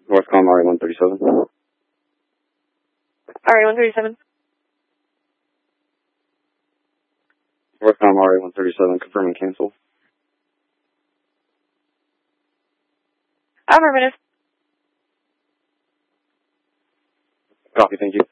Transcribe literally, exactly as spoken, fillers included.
Northcom R A one thirty-seven. R A one thirty-seven. Northcom R A one thirty-seven, confirming cancel. Affirmative. Copy, thank you.